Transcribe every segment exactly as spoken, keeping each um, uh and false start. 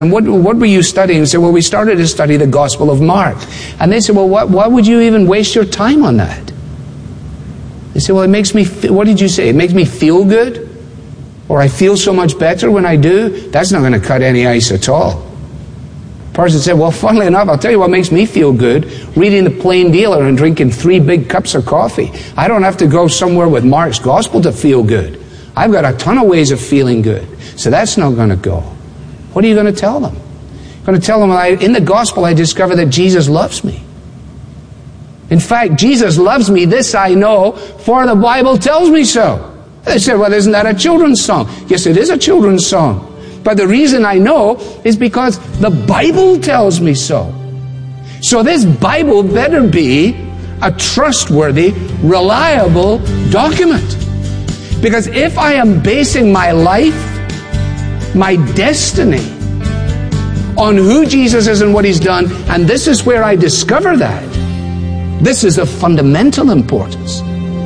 And what, what were you studying? And said, well, we started to study the Gospel of Mark. And they said, well, what, why would you even waste your time on that? They said, well, it makes me, what did you say? It makes me feel good? Or I feel so much better when I do? That's not going to cut any ice at all. Person said, well, funnily enough, I'll tell you what makes me feel good, reading the Plain Dealer and drinking three big cups of coffee. I don't have to go somewhere with Mark's Gospel to feel good. I've got a ton of ways of feeling good. So that's not going to go. What are you going to tell them? I'm going to tell them, I, in the Gospel, I discover that Jesus loves me. In fact, Jesus loves me, this I know, for the Bible tells me so. They said, well, isn't that a children's song? Yes, it is a children's song. But the reason I know is because the Bible tells me so. So this Bible better be a trustworthy, reliable document. Because if I am basing my life, my destiny, on who Jesus is and what He's done, and this is where I discover that, this is of fundamental importance.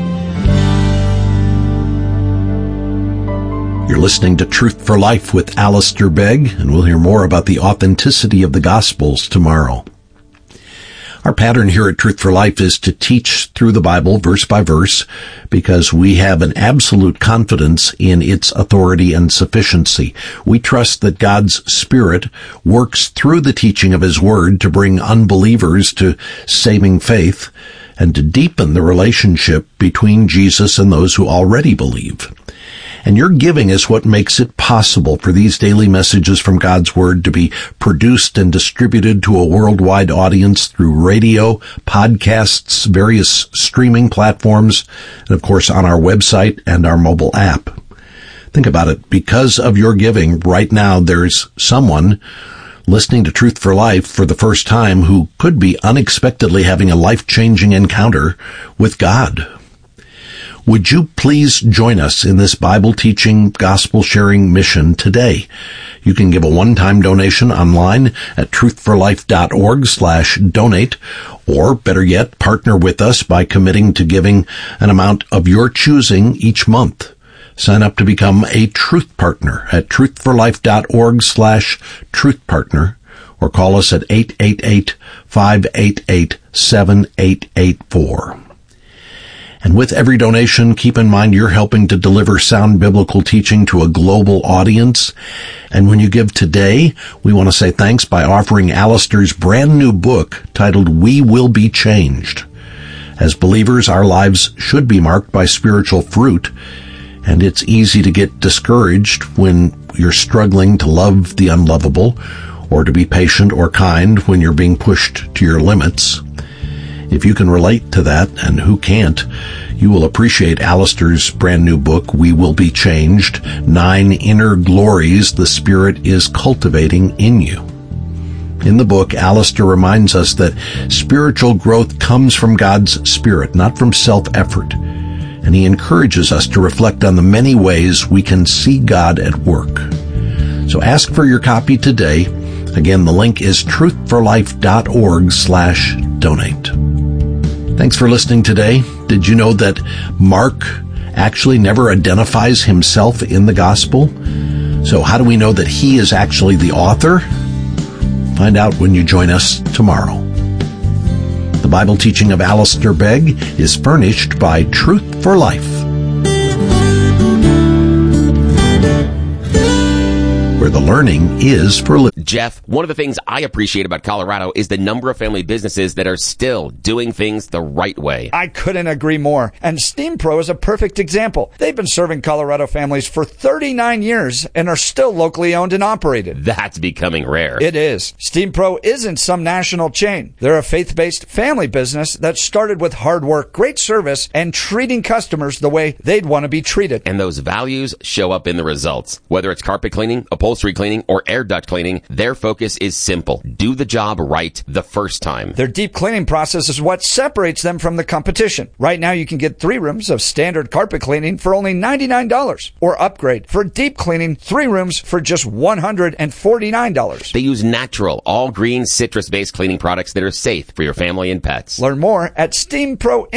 You're listening to Truth for Life with Alistair Begg, and we'll hear more about the authenticity of the Gospels tomorrow. Our pattern here at Truth for Life is to teach through the Bible verse by verse because we have an absolute confidence in its authority and sufficiency. We trust that God's Spirit works through the teaching of His Word to bring unbelievers to saving faith and to deepen the relationship between Jesus and those who already believe. And your giving is what makes it possible for these daily messages from God's Word to be produced and distributed to a worldwide audience through radio, podcasts, various streaming platforms, and of course on our website and our mobile app. Think about it. Because of your giving, right now there's someone listening to Truth for Life for the first time who could be unexpectedly having a life-changing encounter with God. Would you please join us in this Bible-teaching, gospel-sharing mission today? You can give a one-time donation online at truthforlife.org slash donate, or better yet, partner with us by committing to giving an amount of your choosing each month. Sign up to become a Truth Partner at truthforlife.org slash truth partner, or call us at eight eight eight, five eight eight, seven eight eight four. And with every donation, keep in mind you're helping to deliver sound biblical teaching to a global audience. And when you give today, we want to say thanks by offering Alistair's brand new book titled We Will Be Changed. As believers, our lives should be marked by spiritual fruit, and it's easy to get discouraged when you're struggling to love the unlovable or to be patient or kind when you're being pushed to your limits. If you can relate to that, and who can't, you will appreciate Alistair's brand new book, We Will Be Changed, Nine Inner Glories the Spirit is Cultivating in You. In the book, Alistair reminds us that spiritual growth comes from God's Spirit, not from self-effort. And he encourages us to reflect on the many ways we can see God at work. So ask for your copy today. Again, the link is truthforlife.org slash donate. Thanks for listening today. Did you know that Mark actually never identifies himself in the gospel? So how do we know that he is actually the author? Find out when you join us tomorrow. The Bible teaching of Alistair Begg is furnished by Truth for Life, where the learning is for living. Jeff, one of the things I appreciate about Colorado is the number of family businesses that are still doing things the right way. I couldn't agree more. And Steam Pro is a perfect example. They've been serving Colorado families for thirty-nine years and are still locally owned and operated. That's becoming rare. It is. Steam Pro isn't some national chain. They're a faith-based family business that started with hard work, great service, and treating customers the way they'd want to be treated. And those values show up in the results. Whether it's carpet cleaning, upholstery cleaning, or air duct cleaning, their focus is simple. Do the job right the first time. Their deep cleaning process is what separates them from the competition. Right now, you can get three rooms of standard carpet cleaning for only ninety-nine dollars, or upgrade for deep cleaning three rooms for just one hundred forty-nine dollars. They use natural, all-green, citrus-based cleaning products that are safe for your family and pets. Learn more at steam pro inc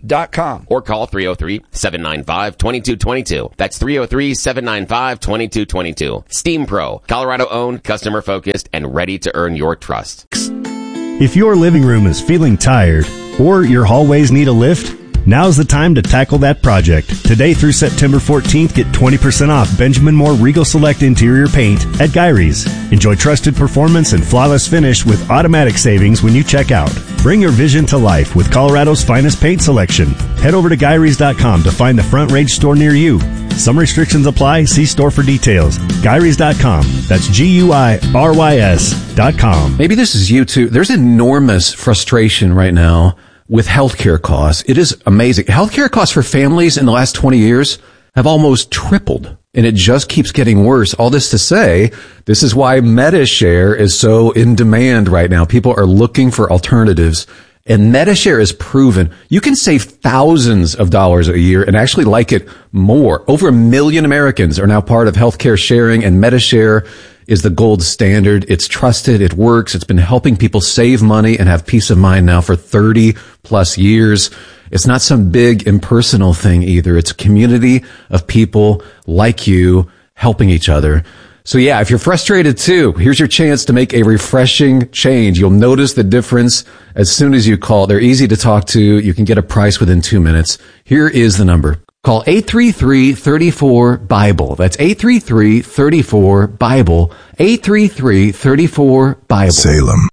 dot com. Or call three oh three, seven nine five, two two two two. That's three oh three, seven nine five, two two two two. Steam Pro, Colorado-owned, customer-focused, and ready to earn your trust. If your living room is feeling tired or your hallways need a lift, now's the time to tackle that project. Today through September fourteenth, get twenty percent off Benjamin Moore Regal Select Interior Paint at Gyrie's. Enjoy trusted performance and flawless finish with automatic savings when you check out. Bring your vision to life with Colorado's finest paint selection. Head over to Gyrie's dot com to find the Front Range store near you. Some restrictions apply. See store for details. Gyrie's dot com. That's G U I R Y S dot com. Maybe this is you too. There's enormous frustration right now with healthcare costs. It is amazing. Healthcare costs for families in the last twenty years have almost tripled, and it just keeps getting worse. All this to say, this is why MediShare is so in demand right now. People are looking for alternatives, and MediShare is proven you can save thousands of dollars a year and actually like it more. Over a million Americans are now part of healthcare sharing, and MediShare is the gold standard. It's trusted. It works. It's been helping people save money and have peace of mind now for thirty plus years. It's not some big impersonal thing either. It's a community of people like you helping each other. So yeah, if you're frustrated too, here's your chance to make a refreshing change. You'll notice the difference as soon as you call. They're easy to talk to. You can get a price within two minutes. Here is the number. Call eight three three, three four, BIBLE. That's eight three three, three four, BIBLE. eight three three, three four, BIBLE. Salem.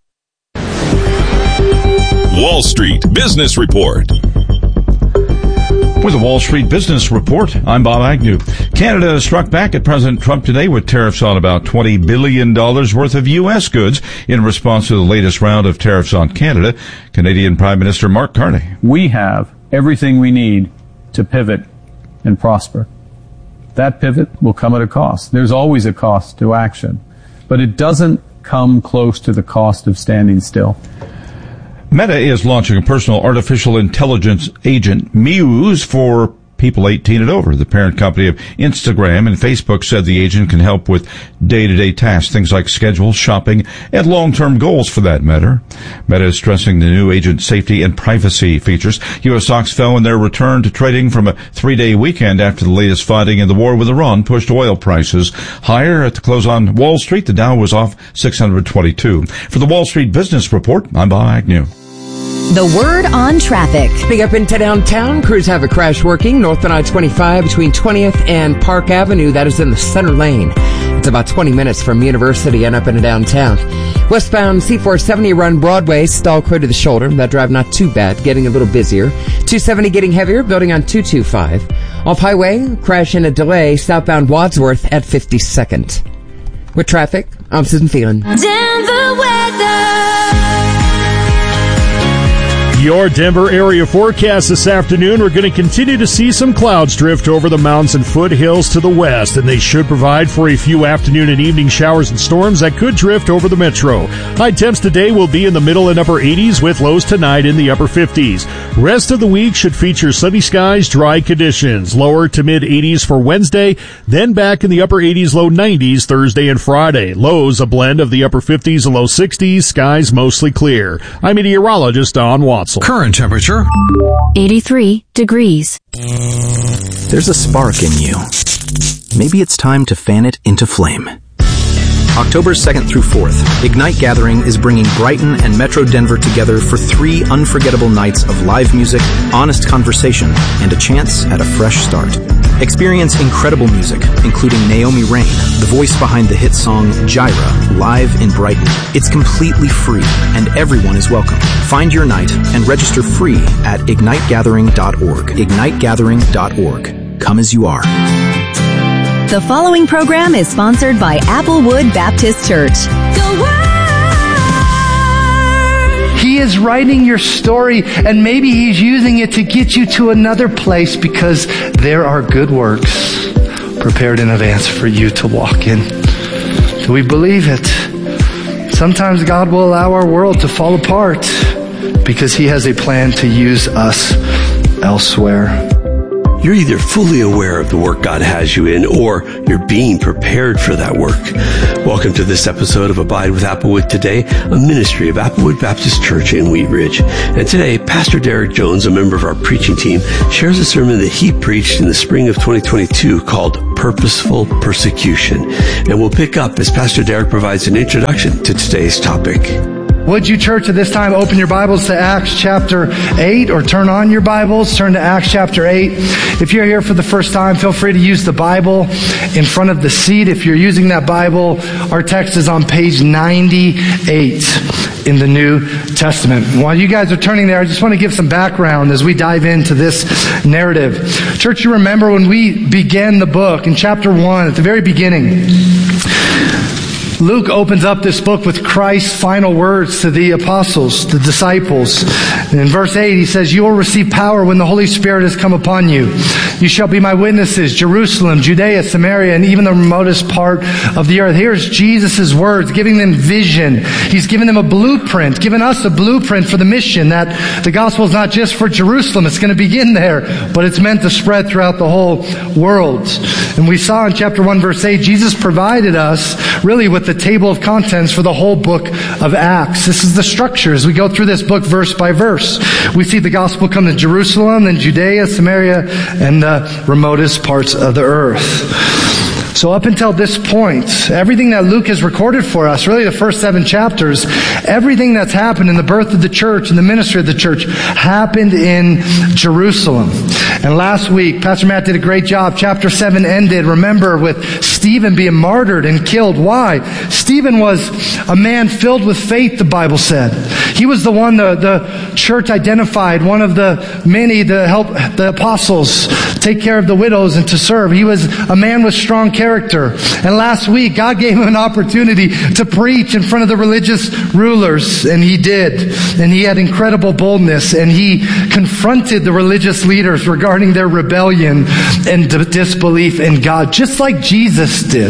Wall Street Business Report. With the Wall Street Business Report, I'm Bob Agnew. Canada struck back at President Trump today with tariffs on about twenty billion dollars worth of U S goods in response to the latest round of tariffs on Canada. Canadian Prime Minister Mark Carney. We have everything we need to pivot and prosper. That pivot will come at a cost. There's always a cost to action, but it doesn't come close to the cost of standing still. Meta is launching a personal artificial intelligence agent, Muse, for people eighteen and over. The parent company of Instagram and Facebook said the agent can help with day-to-day tasks, things like schedule, shopping, and long-term goals for that matter. Meta is stressing the new agent's safety and privacy features. U S stocks fell in their return to trading from a three-day weekend after the latest fighting in the war with Iran pushed oil prices higher. At the close on Wall Street, the Dow was off six hundred twenty-two. For the Wall Street Business Report, I'm Bob Agnew. The word on traffic. Big up into downtown. Crews have a crash working north on I twenty-five between twentieth and Park Avenue. That is in the center lane. It's about twenty minutes from University and up into downtown. Westbound C four seventy run Broadway, stall clear to the shoulder. That drive not too bad, getting a little busier. two seventy getting heavier, building on two twenty-five. Off highway, crash and a delay, southbound Wadsworth at fifty-second. With traffic, I'm Susan Phelan. Denver weather. Your Denver area forecast this afternoon, we're going to continue to see some clouds drift over the mountains and foothills to the west, and they should provide for a few afternoon and evening showers and storms that could drift over the metro. High temps today will be in the middle and upper eighties, with lows tonight in the upper fifties. Rest of the week should feature sunny skies, dry conditions. Lower to mid eighties for Wednesday, then back in the upper eighties, low nineties Thursday and Friday. Lows a blend of the upper fifties and low sixties, skies mostly clear. I'm meteorologist Don Watson. Current temperature eighty-three degrees. There's a spark in you. Maybe it's time to fan it into flame. October second through fourth, Ignite Gathering is bringing Brighton and Metro Denver together for three unforgettable nights of live music, honest conversation, and a chance at a fresh start. Experience incredible music, including Naomi Rain, the voice behind the hit song Gyra, live in Brighton. It's completely free, and everyone is welcome. Find your night and register free at ignite gathering dot org. ignite gathering dot org. Come as you are. The following program is sponsored by Applewood Baptist Church. The word. He is writing your story, and maybe He's using it to get you to another place, because there are good works prepared in advance for you to walk in. Do we believe it? Sometimes God will allow our world to fall apart because He has a plan to use us elsewhere. You're either fully aware of the work God has you in, or you're being prepared for that work. Welcome to this episode of Abide with Applewood Today, a ministry of Applewood Baptist Church in Wheat Ridge. And today, Pastor Derek Jones, a member of our preaching team, shares a sermon that he preached in the spring of twenty twenty-two called Purposeful Persecution. And we'll pick up as Pastor Derek provides an introduction to today's topic. Would you, church, at this time open your Bibles to Acts chapter eight, or turn on your Bibles, turn to Acts chapter eight. If you're here for the first time, feel free to use the Bible in front of the seat. If you're using that Bible, our text is on page ninety-eight in the New Testament. While you guys are turning there, I just want to give some background as we dive into this narrative. Church, you remember when we began the book in chapter one, at the very beginning, Luke opens up this book with Christ's final words to the apostles, the disciples. And in verse eight, he says, "You will receive power when the Holy Spirit has come upon you. You shall be my witnesses, Jerusalem, Judea, Samaria, and even the remotest part of the earth." Here's Jesus' words, giving them vision. He's given them a blueprint, given us a blueprint for the mission, that the gospel is not just for Jerusalem. It's going to begin there, but it's meant to spread throughout the whole world. And we saw in chapter one, verse eight, Jesus provided us really with the table of contents for the whole book of Acts. This is the structure as we go through this book verse by verse. We see the gospel come to Jerusalem, then Judea, Samaria, and the remotest parts of the earth. So up until this point, everything that Luke has recorded for us, really the first seven chapters, everything that's happened in the birth of the church and the ministry of the church happened in Jerusalem. And last week, Pastor Matt did a great job. Chapter seven ended, remember, with Stephen being martyred and killed. Why? Stephen was a man filled with faith, the Bible said. He was the one the, the church identified, one of the many to help the apostles take care of the widows and to serve. He was a man with strong character. And last week, God gave him an opportunity to preach in front of the religious rulers, and he did. And he had incredible boldness, and he confronted the religious leaders regarding their rebellion and disbelief in God, just like Jesus did.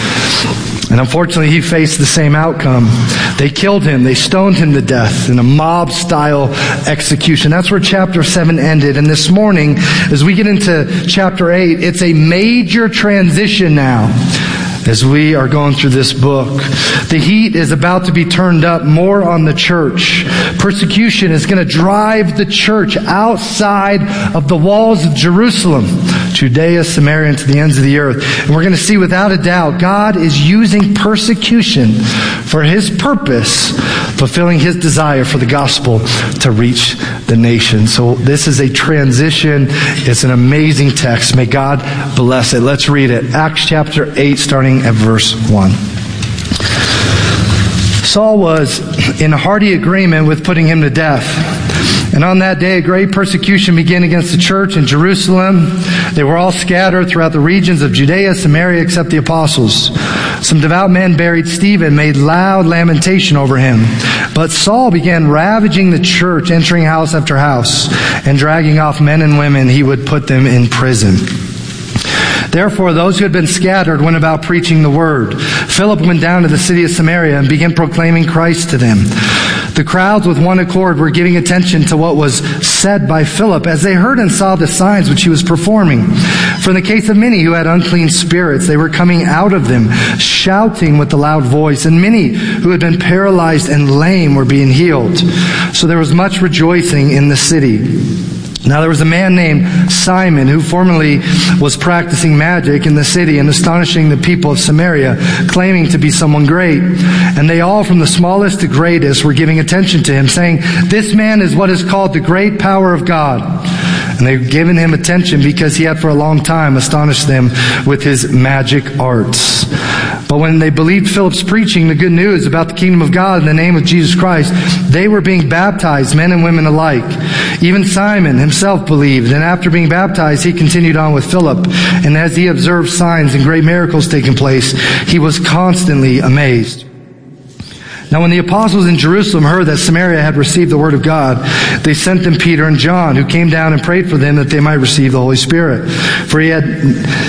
And unfortunately, he faced the same outcome. They killed him. They stoned him to death in a mob-style execution. That's where chapter seven ended. And this morning, as we get into chapter eight, it's a major transition now as we are going through this book. The heat is about to be turned up more on the church. Persecution is going to drive the church outside of the walls of Jerusalem, Judea, Samaria, and to the ends of the earth. And we're going to see without a doubt, God is using persecution for His purpose, fulfilling His desire for the gospel to reach the nation. So this is a transition. It's an amazing text. May God bless it. Let's read it. Acts chapter eight, starting at verse one. Saul was in hearty agreement with putting him to death. And on that day, a great persecution began against the church in Jerusalem. They were all scattered throughout the regions of Judea, Samaria, except the apostles. Some devout men buried Stephen, made loud lamentation over him. But Saul began ravaging the church, entering house after house, and dragging off men and women. He would put them in prison. Therefore, those who had been scattered went about preaching the word. Philip went down to the city of Samaria and began proclaiming Christ to them. The crowds with one accord were giving attention to what was said by Philip as they heard and saw the signs which he was performing. For in the case of many who had unclean spirits, they were coming out of them, shouting with a loud voice, and many who had been paralyzed and lame were being healed. So there was much rejoicing in the city. Now there was a man named Simon who formerly was practicing magic in the city and astonishing the people of Samaria, claiming to be someone great. And they all, from the smallest to greatest, were giving attention to him, saying, "This man is what is called the great power of God." And they've given him attention because he had for a long time astonished them with his magic arts. But when they believed Philip's preaching the good news about the kingdom of God in the name of Jesus Christ, they were being baptized, men and women alike. Even Simon himself believed, and after being baptized, he continued on with Philip. And as he observed signs and great miracles taking place, he was constantly amazed. Now when the apostles in Jerusalem heard that Samaria had received the word of God, they sent them Peter and John, who came down and prayed for them that they might receive the Holy Spirit. For he had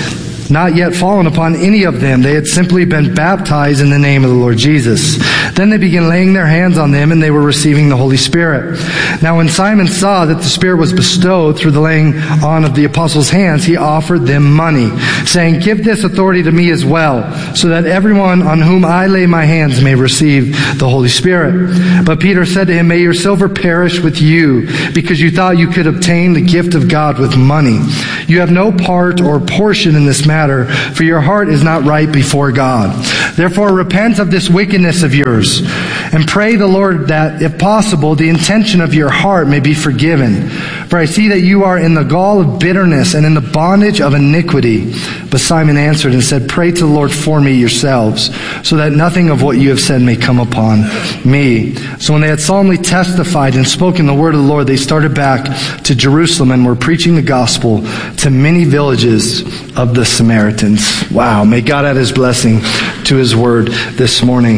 not yet fallen upon any of them. They had simply been baptized in the name of the Lord Jesus. Then they began laying their hands on them, and they were receiving the Holy Spirit. Now when Simon saw that the Spirit was bestowed through the laying on of the apostles' hands, he offered them money, saying, "Give this authority to me as well, so that everyone on whom I lay my hands may receive the Holy Spirit." But Peter said to him, "May your silver perish with you, because you thought you could obtain the gift of God with money. You have no part or portion in this matter, for your heart is not right before God. Therefore repent of this wickedness of yours, and pray the Lord that, if possible, the intention of your heart may be forgiven. For I see that you are in the gall of bitterness and in the bondage of iniquity." But Simon answered and said, "Pray to the Lord for me yourselves, so that nothing of what you have said may come upon me." So when they had solemnly testified and spoken the word of the Lord, they started back to Jerusalem and were preaching the gospel to many villages of the Samaritans. Wow, may God add his blessing to his word this morning.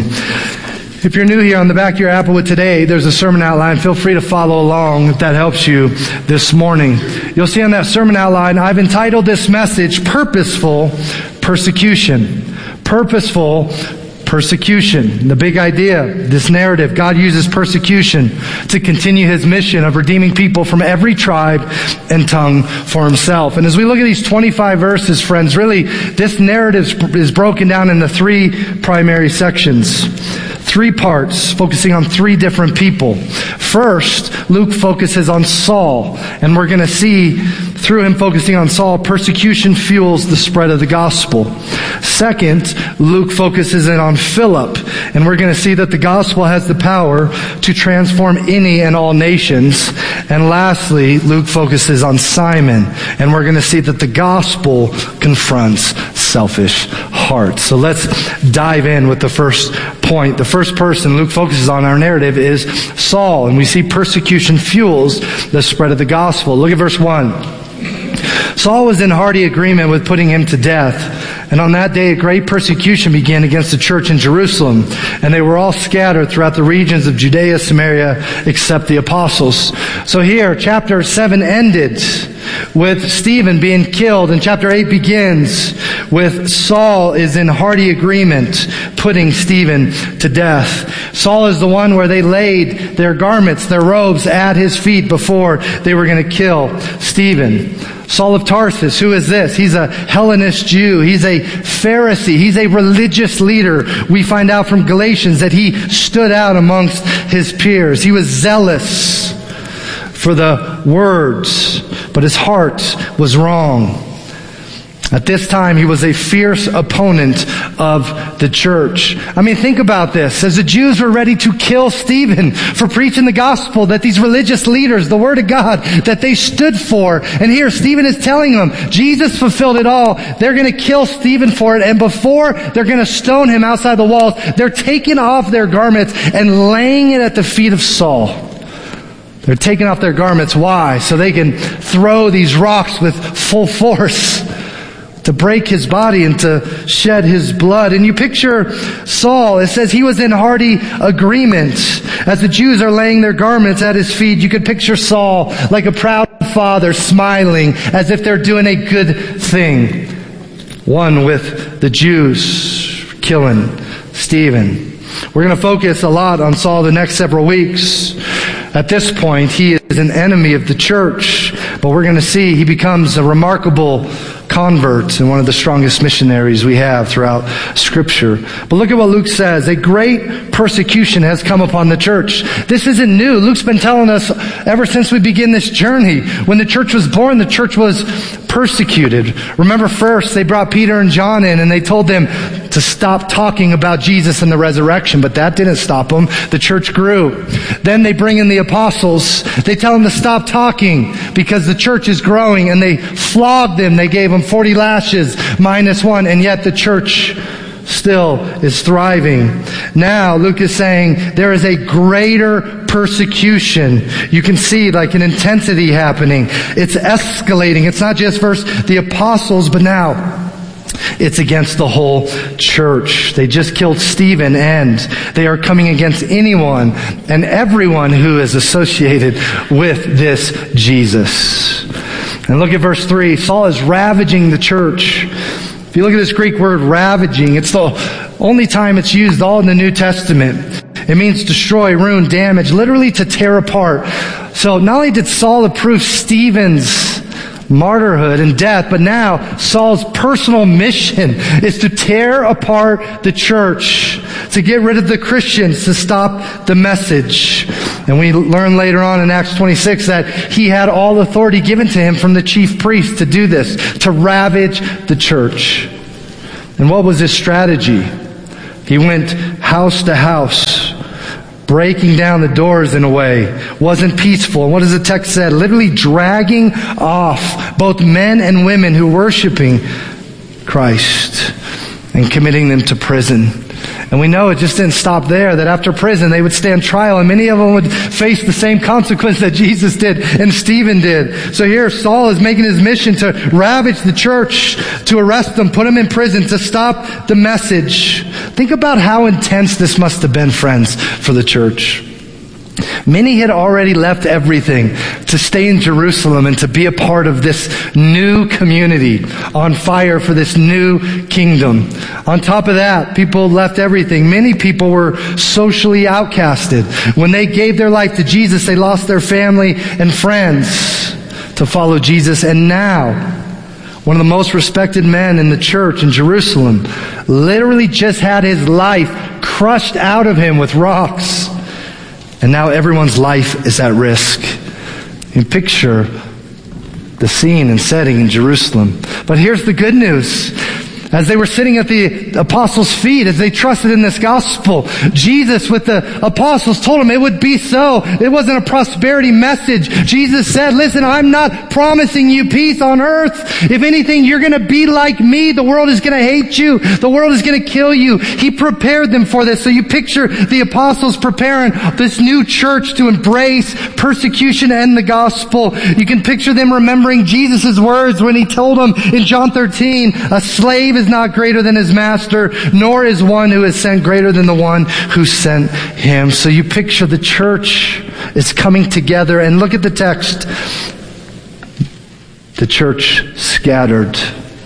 If you're new here, on the back of your Applewood today, there's a sermon outline. Feel free to follow along if that helps you this morning. You'll see on that sermon outline, I've entitled this message, Purposeful Persecution. Purposeful Persecution. The big idea, this narrative, God uses persecution to continue his mission of redeeming people from every tribe and tongue for himself. And as we look at these twenty-five verses, friends, really, this narrative is broken down into three primary sections. Three parts, focusing on three different people. First, Luke focuses on Saul, and we're going to see through him focusing on Saul, persecution fuels the spread of the gospel. Second, Luke focuses in on Philip, and we're going to see that the gospel has the power to transform any and all nations. And lastly, Luke focuses on Simon, and we're going to see that the gospel confronts selfish hearts. So let's dive in with the first point. The first person Luke focuses on in our narrative is Saul, and we see persecution fuels the spread of the gospel. Look at verse one. Saul was in hearty agreement with putting him to death. And on that day, a great persecution began against the church in Jerusalem. And they were all scattered throughout the regions of Judea, Samaria, except the apostles. So here, chapter seven ended with Stephen being killed. And chapter eight begins with Saul is in hearty agreement putting Stephen to death. Saul is the one where they laid their garments, their robes at his feet before they were going to kill Stephen. Saul of Tarsus, who is this? He's a Hellenist Jew. He's a Pharisee. He's a religious leader. We find out from Galatians that he stood out amongst his peers. He was zealous for the words, but his heart was wrong. At this time, he was a fierce opponent of the church. I mean, think about this. As the Jews were ready to kill Stephen for preaching the gospel that these religious leaders, the word of God, that they stood for. And here, Stephen is telling them, Jesus fulfilled it all. They're going to kill Stephen for it. And before they're going to stone him outside the walls, they're taking off their garments and laying it at the feet of Saul. They're taking off their garments. Why? So they can throw these rocks with full force to break his body and to shed his blood. And you picture Saul, it says he was in hearty agreement. As the Jews are laying their garments at his feet, you could picture Saul like a proud father smiling as if they're doing a good thing. One with the Jews killing Stephen. We're going to focus a lot on Saul the next several weeks. At this point, he is an enemy of the church, but we're going to see he becomes a remarkable convert and one of the strongest missionaries we have throughout Scripture. But look at what Luke says. A great persecution has come upon the church. This isn't new. Luke's been telling us ever since we begin this journey. When the church was born, the church was persecuted. Remember, first they brought Peter and John in and they told them to stop talking about Jesus and the resurrection, but that didn't stop them. The church grew. Then they bring in the apostles. They tell them to stop talking because the church is growing, and they flogged them. They gave them forty lashes minus one, and yet the church still is thriving. Now Luke is saying there is a greater persecution. You can see like an intensity happening. It's escalating. It's not just versus the apostles, but now it's against the whole church. They just killed Stephen, and they are coming against anyone and everyone who is associated with this Jesus. And look at verse three. Saul is ravaging the church. If you look at this Greek word ravaging, it's the only time it's used all in the New Testament. It means destroy, ruin, damage, literally to tear apart. So not only did Saul approve Stephen's martyrhood and death, but now Saul's personal mission is to tear apart the church, to get rid of the Christians, to stop the message. And we learn later on in Acts twenty-six that he had all authority given to him from the chief priest to do this, to ravage the church. And what was his strategy? He went house to house, breaking down the doors in a way. Wasn't peaceful. And what does the text say? Literally dragging off both men and women who were worshiping Christ and committing them to prison. And we know it just didn't stop there, that after prison they would stand trial, and many of them would face the same consequence that Jesus did and Stephen did. So here Saul is making his mission to ravage the church, to arrest them, put them in prison, to stop the message. Think about how intense this must have been, friends, for the church. Many had already left everything to stay in Jerusalem and to be a part of this new community on fire for this new kingdom. On top of that, people left everything. Many people were socially outcasted. When they gave their life to Jesus, they lost their family and friends to follow Jesus. And now, one of the most respected men in the church in Jerusalem literally just had his life crushed out of him with rocks. And now everyone's life is at risk. You picture the scene and setting in Jerusalem. But here's the good news. As they were sitting at the apostles' feet, as they trusted in this gospel, Jesus with the apostles told them it would be so. It wasn't a prosperity message. Jesus said, listen, I'm not promising you peace on earth. If anything, you're going to be like me. The world is going to hate you. The world is going to kill you. He prepared them for this. So you picture the apostles preparing this new church to embrace persecution and the gospel. You can picture them remembering Jesus' words when he told them in John thirteen, a slave is not greater than his master, nor is one who is sent greater than the one who sent him. So you picture the church is coming together, and look at the text. The church scattered.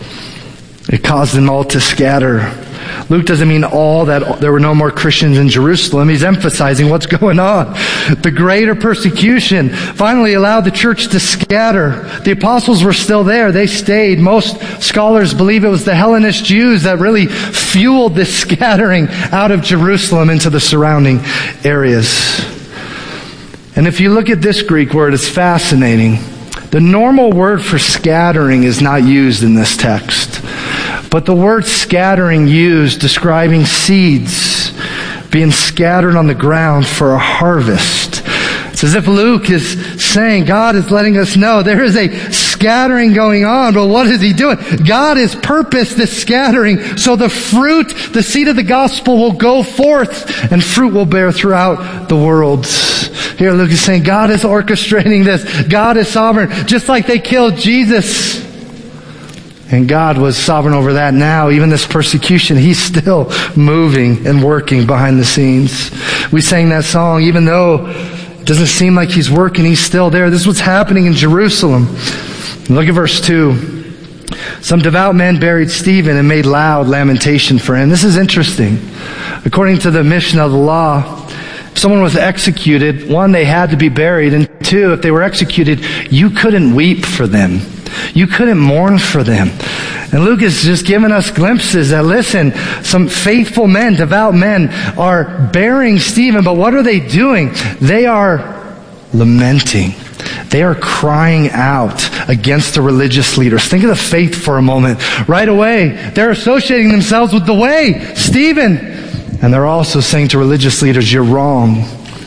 It caused them all to scatter. Luke doesn't mean all that there were no more Christians in Jerusalem. He's emphasizing what's going on. The greater persecution finally allowed the church to scatter. The apostles were still there. They stayed. Most scholars believe it was the Hellenist Jews that really fueled this scattering out of Jerusalem into the surrounding areas. And if you look at this Greek word, it's fascinating. The normal word for scattering is not used in this text. But the word scattering used describing seeds being scattered on the ground for a harvest. It's as if Luke is saying, God is letting us know there is a scattering going on, but what is he doing? God has purposed this scattering so the fruit, the seed of the gospel will go forth and fruit will bear throughout the world. Here Luke is saying God is orchestrating this. God is sovereign. Just like they killed Jesus, and God was sovereign over that, now, even this persecution, He's still moving and working behind the scenes. We sang that song, even though it doesn't seem like He's working, He's still there. This is what's happening in Jerusalem. Look at verse two. Some devout men buried Stephen and made loud lamentation for him. This is interesting. According to the Mishnah of the law, if someone was executed, one, they had to be buried, and two, if they were executed, you couldn't weep for them. You couldn't mourn for them. And Luke is just giving us glimpses that, listen, some faithful men, devout men are burying Stephen, but what are they doing? They are lamenting. They are crying out against the religious leaders. Think of the faith for a moment. Right away, they're associating themselves with the way, Stephen. And they're also saying to religious leaders, you're wrong.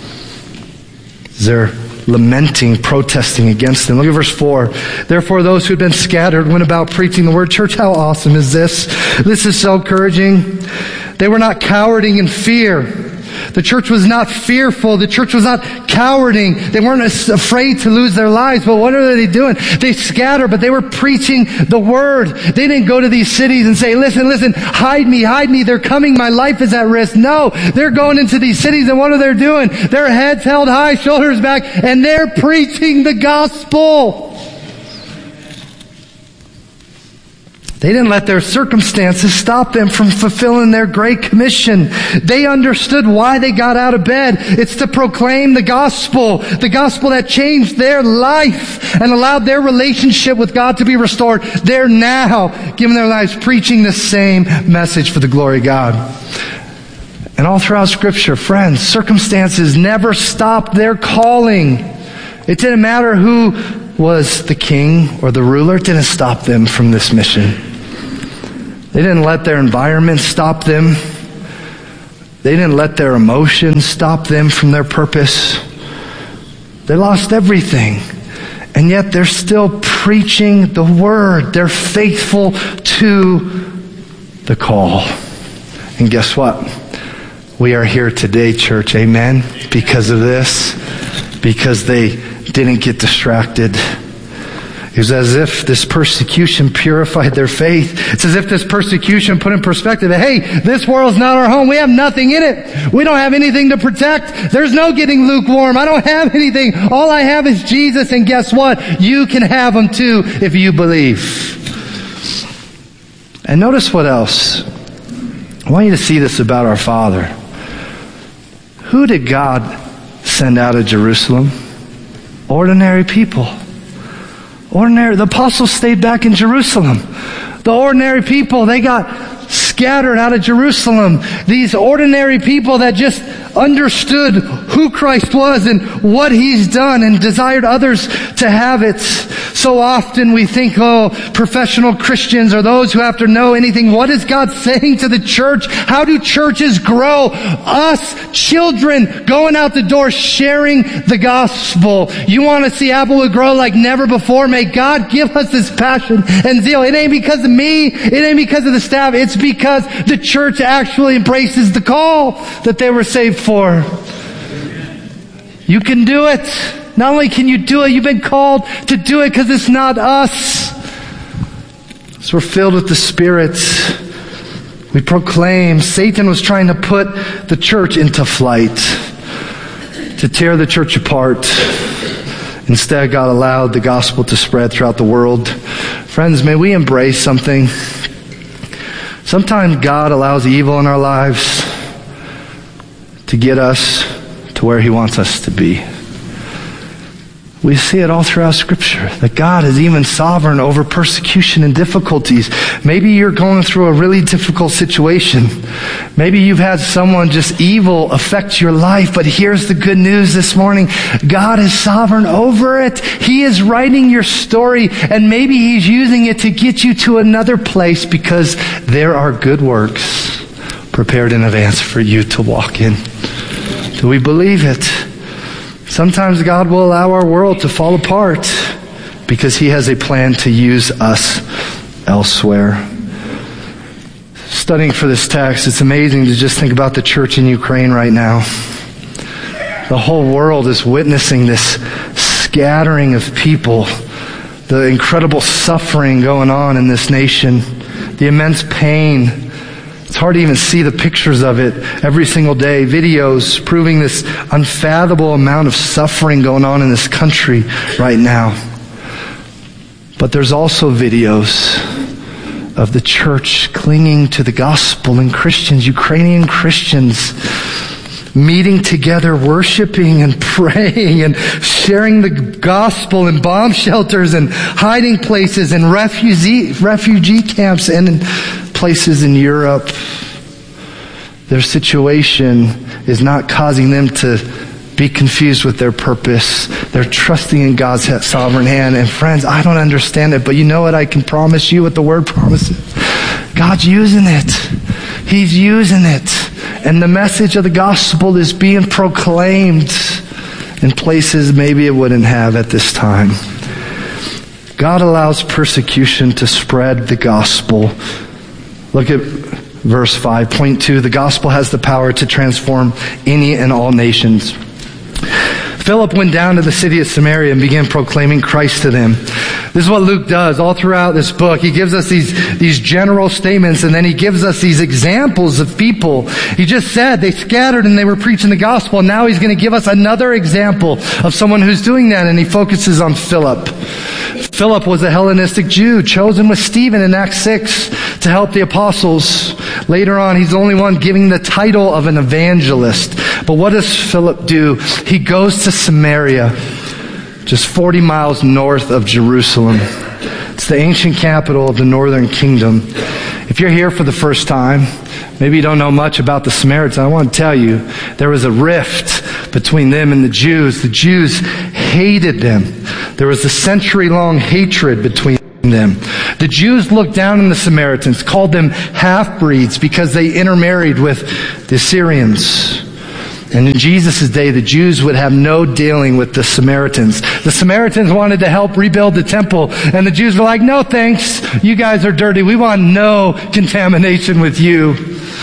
They're lamenting, protesting against them. Look at verse four. Therefore, those who had been scattered went about preaching the word. Church, how awesome is this? This is so encouraging. They were not cowarding in fear. The church was not fearful. The church was not cowarding. They weren't afraid to lose their lives. But what are they doing? They scattered, but they were preaching the word. They didn't go to these cities and say, listen, listen, hide me, hide me. They're coming. My life is at risk. No, they're going into these cities, and what are they doing? Their heads held high, shoulders back, and they're preaching the gospel. They didn't let their circumstances stop them from fulfilling their great commission. They understood why they got out of bed. It's to proclaim the gospel, the gospel that changed their life and allowed their relationship with God to be restored. They're now giving their lives preaching the same message for the glory of God. And all throughout Scripture, friends, circumstances never stopped their calling. It didn't matter who was the king or the ruler. It didn't stop them from this mission. They didn't let their environment stop them. They didn't let their emotions stop them from their purpose. They lost everything. And yet they're still preaching the word. They're faithful to the call. And guess what? We are here today, church. Amen. Because of this. Because they didn't get distracted. It was as if this persecution purified their faith. It's as if this persecution put in perspective that, hey, this world's not our home. We have nothing in it. We don't have anything to protect. There's no getting lukewarm. I don't have anything. All I have is Jesus. And guess what? You can have him too if you believe. And notice what else. I want you to see this about our Father. Who did God send out of Jerusalem? Ordinary people. Ordinary, the apostles stayed back in Jerusalem. The ordinary people, they got scattered out of Jerusalem. These ordinary people that just understood who Christ was and what he's done and desired others to have it. So often we think, oh, professional Christians are those who have to know anything. What is God saying to the church? How do churches grow? Us, children, going out the door, sharing the gospel. You want to see Applewood grow like never before? May God give us this passion and zeal. It ain't because of me. It ain't because of the staff. It's because the church actually embraces the call that they were saved for. You can do it. Not only can you do it, you've been called to do it because it's not us. So we're filled with the Spirit. We proclaim. Satan was trying to put the church into flight, to tear the church apart. Instead, God allowed the gospel to spread throughout the world. Friends, may we embrace something. Sometimes God allows evil in our lives to get us to where he wants us to be. We see it all throughout Scripture, that God is even sovereign over persecution and difficulties. Maybe you're going through a really difficult situation. Maybe you've had someone just evil affect your life, but here's the good news this morning. God is sovereign over it. He is writing your story, and maybe he's using it to get you to another place because there are good works prepared in advance for you to walk in. Do we believe it? Sometimes God will allow our world to fall apart because he has a plan to use us elsewhere. Studying for this text, it's amazing to just think about the church in Ukraine right now. The whole world is witnessing this scattering of people, the incredible suffering going on in this nation, the immense pain. It's hard to even see the pictures of it every single day. Videos proving this unfathomable amount of suffering going on in this country right now. But there's also videos of the church clinging to the gospel and Christians, Ukrainian Christians, meeting together, worshiping and praying and sharing the gospel in bomb shelters and hiding places and refugee, refugee camps and in places in Europe. Their situation is not causing them to be confused with their purpose. They're trusting in God's sovereign hand. And friends, I don't understand it, but you know what I can promise you what the word promises? God's using it. He's using it. And the message of the gospel is being proclaimed in places maybe it wouldn't have at this time. God allows persecution to spread the gospel. Look at verse five. Point two, the gospel has the power to transform any and all nations. Philip went down to the city of Samaria and began proclaiming Christ to them. This is what Luke does all throughout this book. He gives us these, these general statements, and then he gives us these examples of people. He just said they scattered and they were preaching the gospel. Now he's going to give us another example of someone who's doing that, and he focuses on Philip. Philip was a Hellenistic Jew chosen with Stephen in Acts six to help the apostles. Later on, he's the only one giving the title of an evangelist. But what does Philip do? He goes to Samaria, just forty miles north of Jerusalem. It's the ancient capital of the northern kingdom. If you're here for the first time, maybe you don't know much about the Samaritans, I want to tell you, there was a rift between them and the Jews. The Jews hated them. There was a century-long hatred between them. The Jews looked down on the Samaritans, called them half-breeds because they intermarried with the Assyrians. And in Jesus' day, the Jews would have no dealing with the Samaritans. The Samaritans wanted to help rebuild the temple, and the Jews were like, no thanks, you guys are dirty. We want no contamination with you.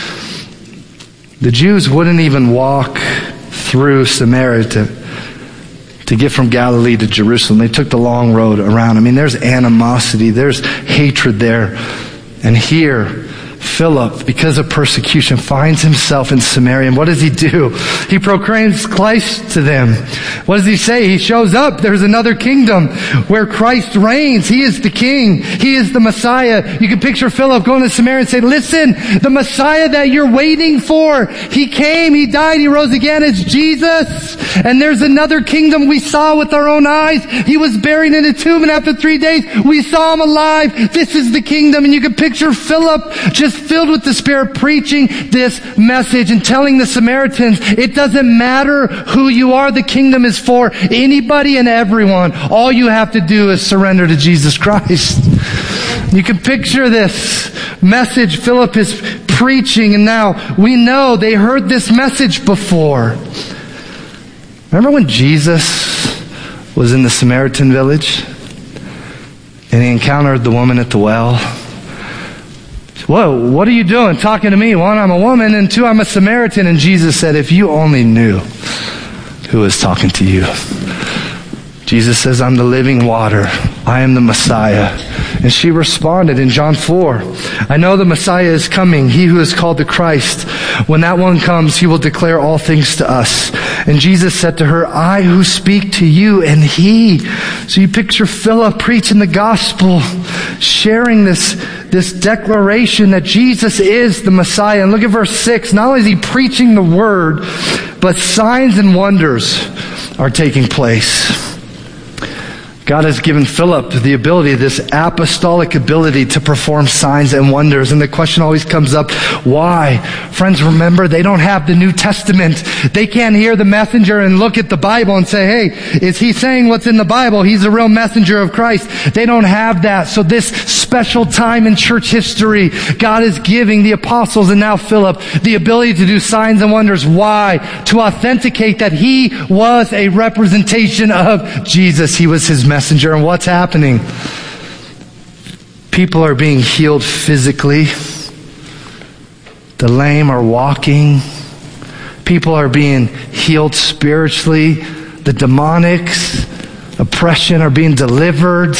The Jews wouldn't even walk through Samaria to, to get from Galilee to Jerusalem. They took the long road around. I mean, there's animosity, there's hatred there. And here, Philip, because of persecution, finds himself in Samaria. And what does he do? He proclaims Christ to them. What does he say? He shows up. There's another kingdom where Christ reigns. He is the king. He is the Messiah. You can picture Philip going to Samaria and say, listen, the Messiah that you're waiting for, he came, he died, he rose again. It's Jesus. And there's another kingdom we saw with our own eyes. He was buried in a tomb, and after three days, we saw him alive. This is the kingdom. And you can picture Philip just filled with the Spirit preaching this message and telling the Samaritans, it doesn't matter who you are, the kingdom is for anybody and everyone. All you have to do is surrender to Jesus Christ. You can picture this message Philip is preaching, and now we know they heard this message before. Remember when Jesus was in the Samaritan village and he encountered the woman at the well? Whoa, what are you doing talking to me? One, I'm a woman, and two, I'm a Samaritan. And Jesus said, if you only knew who is talking to you. Jesus says, I'm the living water. I am the Messiah. And she responded in John four, I know the Messiah is coming, he who is called the Christ. When that one comes, he will declare all things to us. And Jesus said to her, I who speak to you and he. So you picture Philip preaching the gospel, sharing this, this declaration that Jesus is the Messiah. And look at verse six. Not only is he preaching the word, but signs and wonders are taking place. God has given Philip the ability, this apostolic ability to perform signs and wonders. And the question always comes up, why? Friends, remember, they don't have the New Testament. They can't hear the messenger and look at the Bible and say, hey, is he saying what's in the Bible? He's a real messenger of Christ. They don't have that. So this special time in church history, God is giving the apostles and now Philip the ability to do signs and wonders. Why? To authenticate that he was a representation of Jesus. He was his messenger. And what's happening? People are being healed physically. The lame are walking. People are being healed spiritually. The demonics, oppression are being delivered.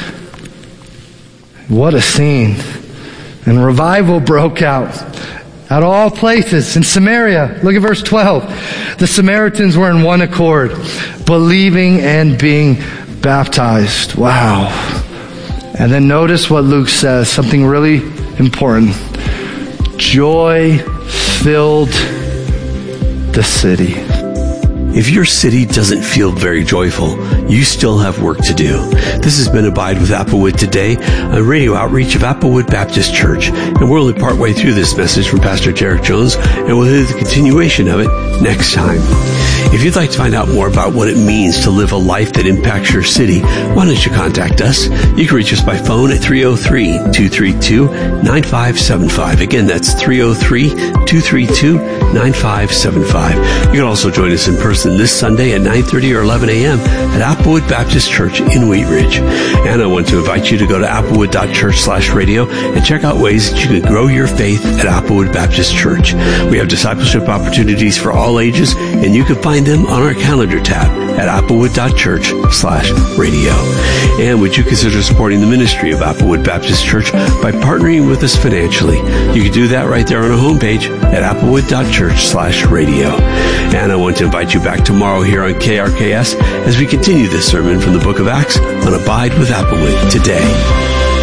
What a scene. And revival broke out out of all places in Samaria. Look at verse twelve. The Samaritans were in one accord, believing and being baptized. Wow. And then notice what Luke says, something really important. Joy filled the city. If your city doesn't feel very joyful, you still have work to do. This has been Abide with Applewood today, a radio outreach of Applewood Baptist Church. And we're only partway through this message from Pastor Derek Jones, and we'll hear the continuation of it next time. If you'd like to find out more about what it means to live a life that impacts your city, why don't you contact us? You can reach us by phone at three oh three, two three two, nine five seven five. Again, that's three oh three, two three two, nine five seven five. You can also join us in person Listen this Sunday at nine thirty or eleven a.m. at Applewood Baptist Church in Wheat Ridge. And I want to invite you to go to applewood.church slash radio and check out ways that you can grow your faith at Applewood Baptist Church. We have discipleship opportunities for all ages, and you can find them on our calendar tab at applewood.church slash radio. And would you consider supporting the ministry of Applewood Baptist Church by partnering with us financially? You can do that right there on our homepage at applewood.church slash radio. And I want to invite you back tomorrow here on K R K S as we continue this sermon from the book of Acts on Abide with Applewood today.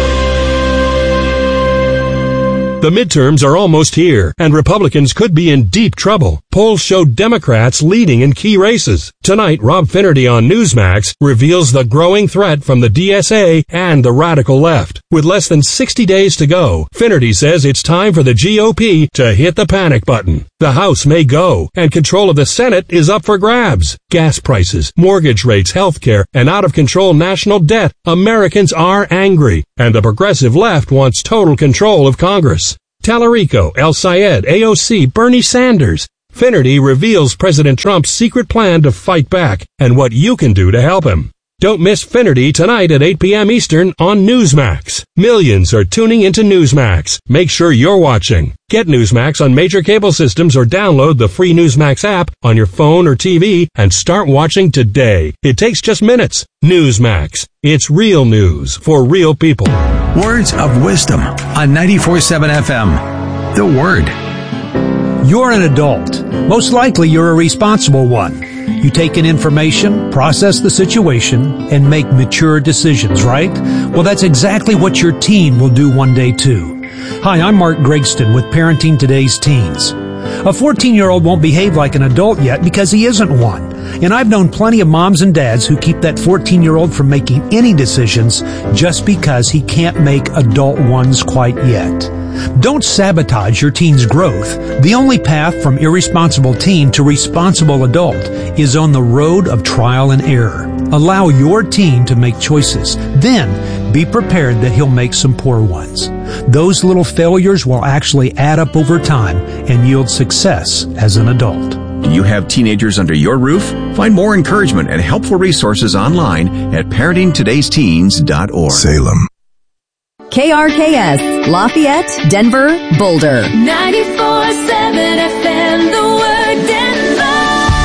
The midterms are almost here, and Republicans could be in deep trouble. Polls show Democrats leading in key races. Tonight, Rob Finnerty on Newsmax reveals the growing threat from the D S A and the radical left. With less than sixty days to go, Finnerty says it's time for the G O P to hit the panic button. The House may go, and control of the Senate is up for grabs. Gas prices, mortgage rates, healthcare, and out-of-control national debt. Americans are angry, and the progressive left wants total control of Congress. Tallarico, El Sayed, A O C, Bernie Sanders. Finnerty reveals President Trump's secret plan to fight back and what you can do to help him. Don't miss Finnerty tonight at eight p.m. Eastern on Newsmax. Millions are tuning into Newsmax. Make sure you're watching. Get Newsmax on major cable systems or download the free Newsmax app on your phone or T V and start watching today. It takes just minutes. Newsmax. It's real news for real people. Words of wisdom on ninety-four point seven F M. The Word. You're an adult. Most likely you're a responsible one. You take in information, process the situation, and make mature decisions, right? Well, that's exactly what your teen will do one day too. Hi, I'm Mark Gregston with Parenting Today's Teens. A fourteen-year-old won't behave like an adult yet because he isn't one. And I've known plenty of moms and dads who keep that fourteen-year-old from making any decisions just because he can't make adult ones quite yet. Don't sabotage your teen's growth. The only path from irresponsible teen to responsible adult is on the road of trial and error. Allow your teen to make choices. Then be prepared that he'll make some poor ones. Those little failures will actually add up over time and yield success as an adult. Do you have teenagers under your roof? Find more encouragement and helpful resources online at parenting todays teens dot org. Salem. K R K S, Lafayette, Denver, Boulder. ninety-four point seven F M, The Word, Denver.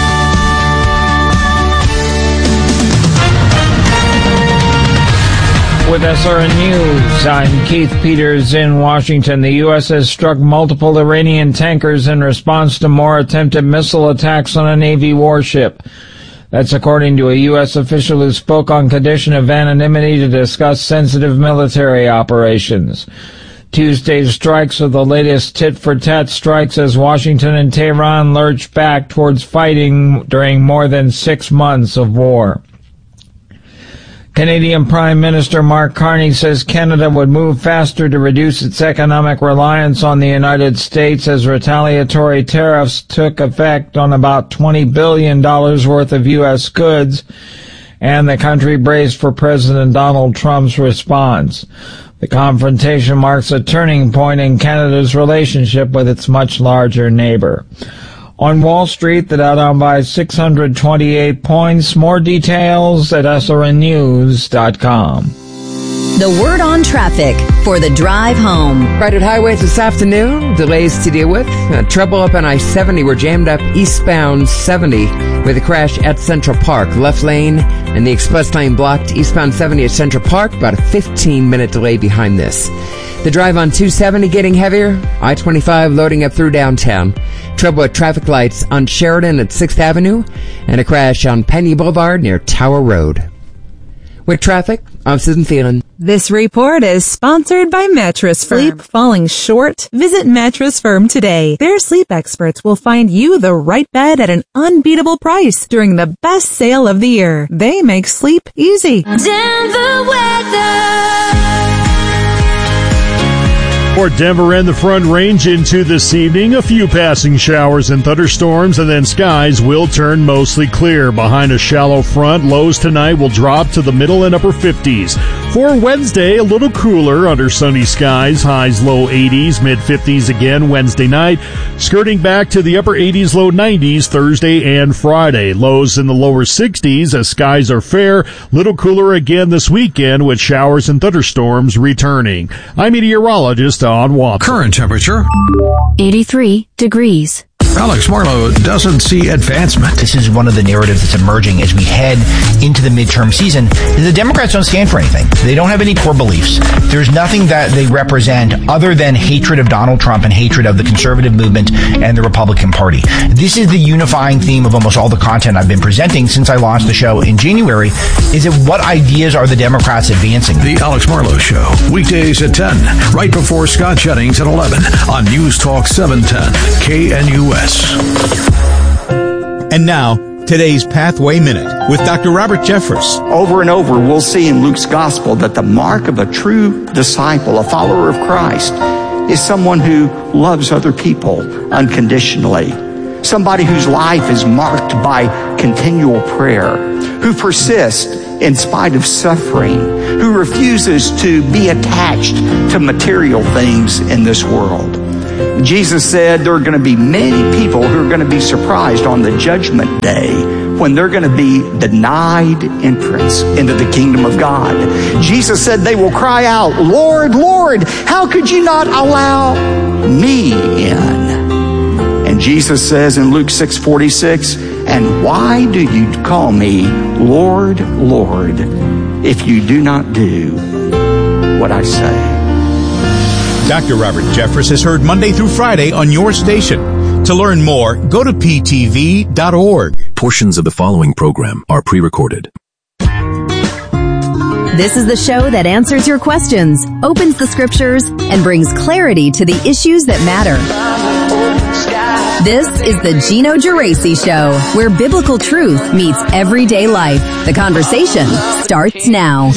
With S R N News, I'm Keith Peters in Washington. The U S has struck multiple Iranian tankers in response to more attempted missile attacks on a Navy warship. That's according to a U S official who spoke on condition of anonymity to discuss sensitive military operations. Tuesday's strikes are the latest tit-for-tat strikes as Washington and Tehran lurch back towards fighting during more than six months of war. Canadian Prime Minister Mark Carney says Canada would move faster to reduce its economic reliance on the United States as retaliatory tariffs took effect on about twenty billion dollars worth of U S goods, and the country braced for President Donald Trump's response. The confrontation marks a turning point in Canada's relationship with its much larger neighbor. On Wall Street, the Dow down by six hundred twenty-eight points. More details at S R N news dot com. The word on traffic for the drive home. Crowded highways this afternoon. Delays to deal with. Uh, trouble up on I seventy. We're jammed up eastbound seventy with a crash at Central Park. Left lane and the express lane blocked eastbound seventy at Central Park. About a fifteen minute delay behind this. The drive on two seventy getting heavier. I twenty-five loading up through downtown. Trouble at traffic lights on Sheridan at sixth Avenue. And a crash on Penny Boulevard near Tower Road. With traffic, I'm Susan Phelan. This report is sponsored by Mattress Firm. Sleep falling short? Visit Mattress Firm today. Their sleep experts will find you the right bed at an unbeatable price during the best sale of the year. They make sleep easy. Denver weather. For Denver and the Front Range into this evening, a few passing showers and thunderstorms, and then skies will turn mostly clear. Behind a shallow front, lows tonight will drop to the middle and upper fifties. For Wednesday, a little cooler under sunny skies, highs low eighties, mid fifties again Wednesday night, skirting back to the upper eighties, low nineties Thursday and Friday. Lows in the lower sixties as skies are fair, little cooler again this weekend with showers and thunderstorms returning. I'm meteorologist Don Watson. Current temperature eighty-three degrees. Alex Marlowe doesn't see advancement. This is one of the narratives that's emerging as we head into the midterm season. The Democrats don't stand for anything. They don't have any core beliefs. There's nothing that they represent other than hatred of Donald Trump and hatred of the conservative movement and the Republican Party. This is the unifying theme of almost all the content I've been presenting since I launched the show in January. Is it what ideas are the Democrats advancing? The Alex Marlowe Show, weekdays at ten, right before Scott Jennings at eleven on News Talk seven ten, K N U S. And now, today's Pathway Minute with Doctor Robert Jeffress. Over and over, we'll see in Luke's gospel that the mark of a true disciple, a follower of Christ, is someone who loves other people unconditionally. Somebody whose life is marked by continual prayer, who persists in spite of suffering, who refuses to be attached to material things in this world. Jesus said there are going to be many people who are going to be surprised on the judgment day when they're going to be denied entrance into the kingdom of God. Jesus said they will cry out, "Lord, Lord, how could you not allow me in?" And Jesus says in Luke six forty-six, "And why do you call me Lord, Lord, if you do not do what I say?" Doctor Robert Jeffress is heard Monday through Friday on your station. To learn more, go to P T V dot org. Portions of the following program are pre-recorded. This is the show that answers your questions, opens the scriptures, and brings clarity to the issues that matter. This is the Gino Geraci Show, where biblical truth meets everyday life. The conversation starts now.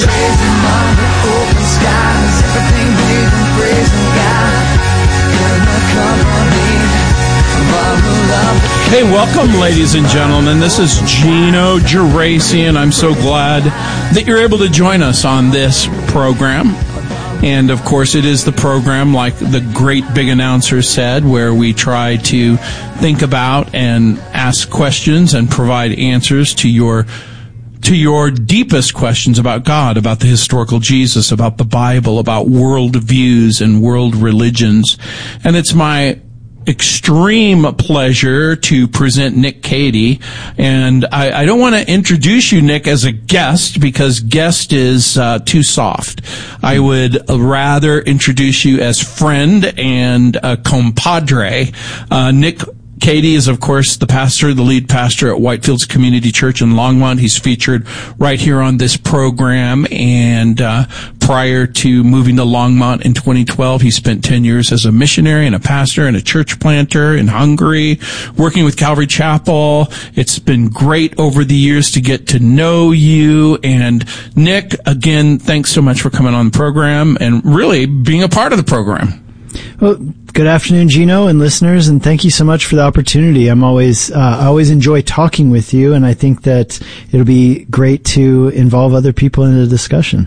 Hey, welcome, ladies and gentlemen. This is Gino Geraci, and I'm so glad that you're able to join us on this program. And, of course, it is the program, like the great big announcer said, where we try to think about and ask questions and provide answers to your to your deepest questions about God, about the historical Jesus, about the Bible, about world views and world religions. And it's my extreme pleasure to present Nick Cady. And I, I don't want to introduce you, Nick, as a guest, because guest is uh, too soft. I would rather introduce you as friend and a compadre. Uh, Nick Cady is, of course, the pastor, the lead pastor at Whitefields Community Church in Longmont. He's featured right here on this program. And uh prior to moving to Longmont in twenty twelve, he spent ten years as a missionary and a pastor and a church planter in Hungary, working with Calvary Chapel. It's been great over the years to get to know you. And Nick, again, thanks so much for coming on the program and really being a part of the program. Well, good afternoon, Gino and listeners, and thank you so much for the opportunity. I'm always, uh, I always enjoy talking with you, and I think that it'll be great to involve other people in the discussion.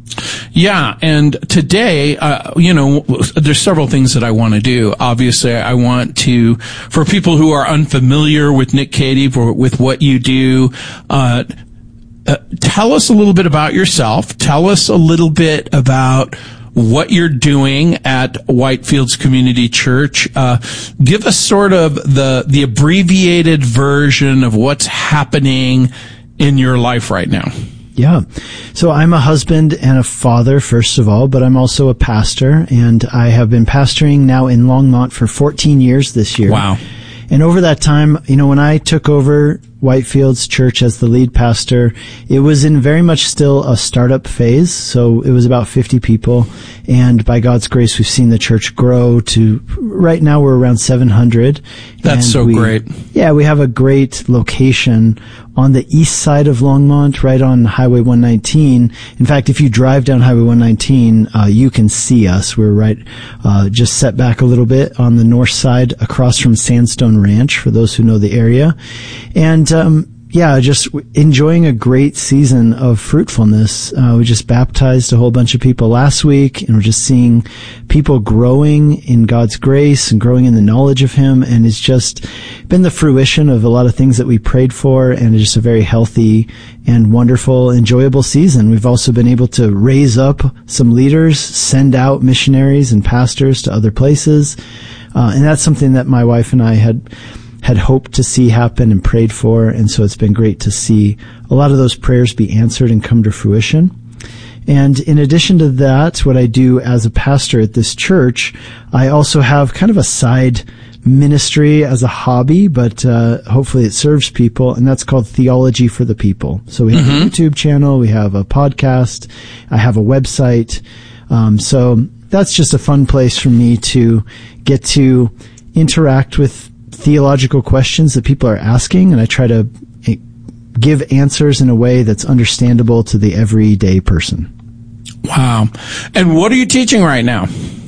Yeah, and today, uh, you know, there's several things that I want to do. Obviously, I want to, for people who are unfamiliar with Nick Cady, for, with what you do, uh, uh, tell us a little bit about yourself. Tell us a little bit about what you're doing at Whitefields Community Church. Uh, give us sort of the, the abbreviated version of what's happening in your life right now. Yeah. So I'm a husband and a father, first of all, but I'm also a pastor, and I have been pastoring now in Longmont for fourteen years this year. Wow. And over that time, you know, when I took over Whitefields Church as the lead pastor, it was in very much still a startup phase. So it was about fifty people. And by God's grace, we've seen the church grow to, right now we're around seven hundred. That's so we, great. Yeah, we have a great location on the east side of Longmont, right on Highway one nineteen. In fact, if you drive down Highway one nineteen, uh, you can see us. We're right, uh, just set back a little bit on the north side across from Sandstone Ranch, for those who know the area. And, um, yeah, just enjoying a great season of fruitfulness. Uh, we just baptized a whole bunch of people last week, and we're just seeing people growing in God's grace and growing in the knowledge of Him. And it's just been the fruition of a lot of things that we prayed for, and it's just a very healthy and wonderful, enjoyable season. We've also been able to raise up some leaders, send out missionaries and pastors to other places. Uh, and that's something that my wife and I had had hoped to see happen and prayed for, and so it's been great to see a lot of those prayers be answered and come to fruition. And in addition to that, what I do as a pastor at this church, I also have kind of a side ministry as a hobby, but uh, hopefully it serves people, and that's called Theology for the People. So we have mm-hmm. a YouTube channel, we have a podcast, I have a website. Um, so that's just a fun place for me to get to interact with theological questions that people are asking, and I try to give answers in a way that's understandable to the everyday person. Wow. And what are you teaching right now?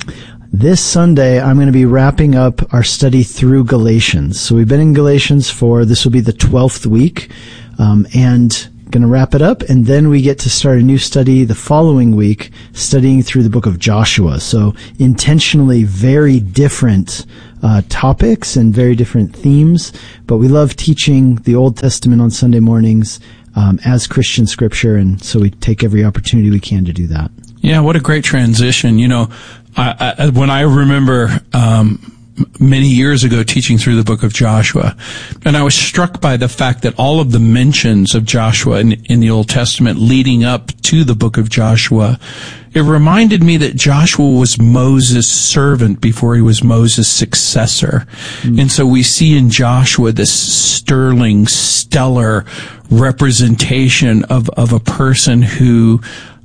This Sunday, I'm going to be wrapping up our study through Galatians. So we've been in Galatians for, this will be the twelfth week, um, and going to wrap it up, and then we get to start a new study the following week, studying through the book of Joshua. So intentionally very different uh, topics and very different themes, but we love teaching the Old Testament on Sunday mornings um, as Christian scripture, and so we take every opportunity we can to do that. Yeah, what a great transition. You know, I, I, when I remember um many years ago teaching through the book of Joshua, and I was struck by the fact that all of the mentions of Joshua in, in the Old Testament leading up to the book of Joshua, it reminded me that Joshua was Moses' servant before he was Moses' successor. Mm. And so we see in Joshua this sterling, stellar representation of, of a person who,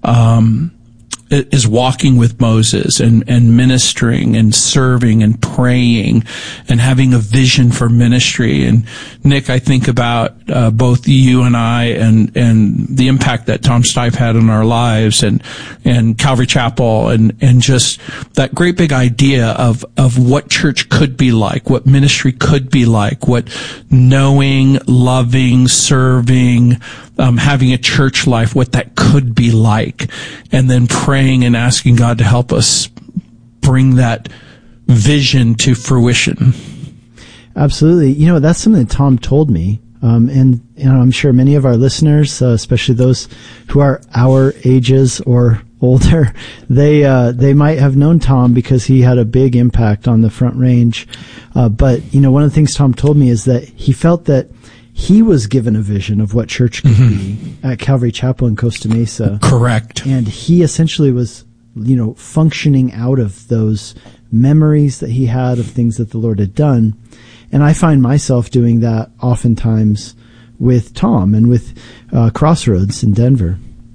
um, is walking with Moses and, and ministering and serving and praying and having a vision for ministry. And Nick, I think about uh, both you and I and and the impact that Tom Stipe had on our lives, and and Calvary Chapel, and and just that great big idea of of what church could be like, what ministry could be like, what knowing, loving, serving, Um, having a church life, what that could be like, and then praying and asking God to help us bring that vision to fruition. Absolutely. You know, that's something that Tom told me. Um, and, you know, I'm sure many of our listeners, uh, especially those who are our ages or older, they, uh, they might have known Tom because he had a big impact on the Front Range. Uh, but, you know, one of the things Tom told me is that he felt that he was given a vision of what church could mm-hmm. be at Calvary Chapel in Costa Mesa. Correct. And he essentially was, you know, functioning out of those memories that he had of things that the Lord had done. And I find myself doing that oftentimes with Tom and with uh, Crossroads in Denver.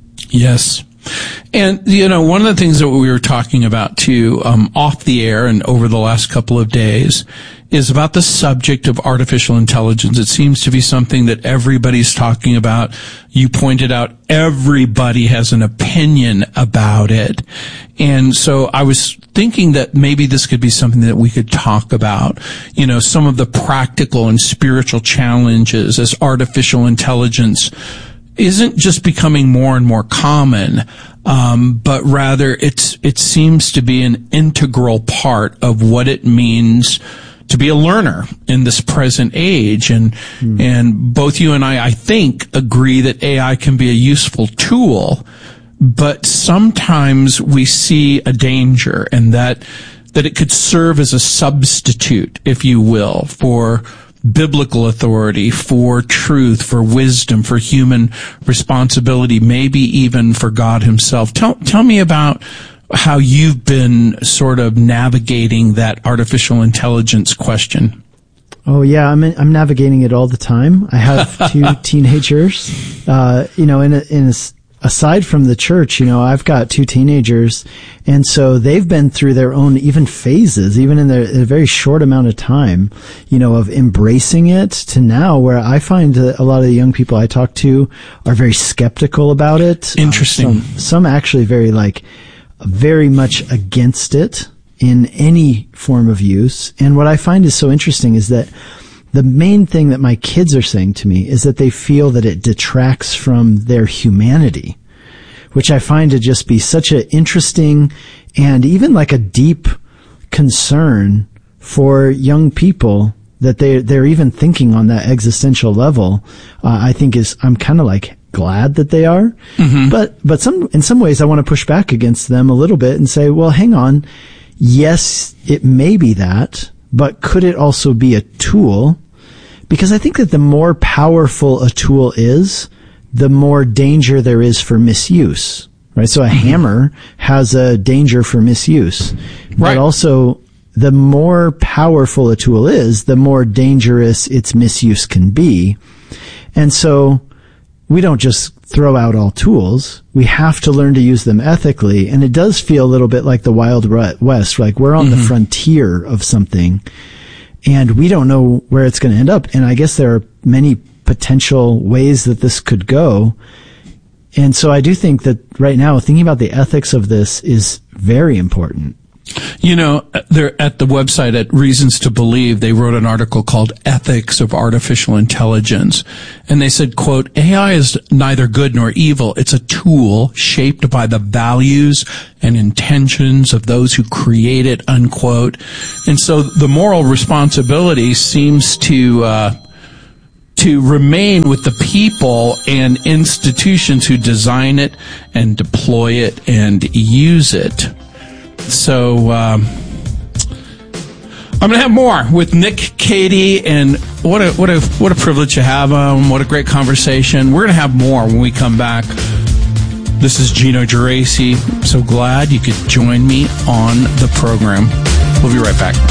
Yes. And, you know, one of the things that we were talking about, too, um, off the air and over the last couple of days is about the subject of artificial intelligence. It seems to be something that everybody's talking about. You pointed out everybody has an opinion about it. And so I was thinking that maybe this could be something that we could talk about. You know, some of the practical and spiritual challenges as artificial intelligence isn't just becoming more and more common, um, but rather it's it seems to be an integral part of what it means to be a learner in this present age. And mm. and both you and I, I think, agree that A I can be a useful tool, but sometimes we see a danger, and that that it could serve as a substitute, if you will, for biblical authority, for truth, for wisdom, for human responsibility, maybe even for God himself. Tell, tell me about how you've been sort of navigating that artificial intelligence question. Oh yeah, I'm I'm navigating it all the time. I have two teenagers. Uh, you know, in a, in a, aside from the church, you know, I've got two teenagers, and so they've been through their own even phases, even in, their, in a very short amount of time, you know, of embracing it to now where I find that a lot of the young people I talk to are very skeptical about it. Interesting. Uh, some, some actually very like very much against it in any form of use. And what I find is so interesting is that the main thing that my kids are saying to me is that they feel that it detracts from their humanity, which I find to just be such an interesting and even like a deep concern for young people, that they they're even thinking on that existential level. Uh, I think is I'm kind of like glad that they are, mm-hmm. but but some in some ways I want to push back against them a little bit and say, well, hang on, yes, it may be that, but could it also be a tool? Because I think that the more powerful a tool is, the more danger there is for misuse, right? So a mm-hmm. hammer has a danger for misuse, right. But also the more powerful a tool is, the more dangerous its misuse can be. And so we don't just throw out all tools. We have to learn to use them ethically. And it does feel a little bit like the Wild West, like we're on mm-hmm. the frontier of something and we don't know where it's going to end up. And I guess there are many potential ways that this could go. And so I do think that right now thinking about the ethics of this is very important. You know, they're at the website at Reasons to Believe, they wrote an article called Ethics of Artificial Intelligence. And they said, quote, A I is neither good nor evil. It's a tool shaped by the values and intentions of those who create it, unquote. And so the moral responsibility seems to, uh, to remain with the people and institutions who design it and deploy it and use it. So, um, I'm going to have more with Nick Cady, and what a, what a, what a privilege to have him. What a great conversation. We're going to have more when we come back. This is Gino Geraci. So glad you could join me on the program. We'll be right back.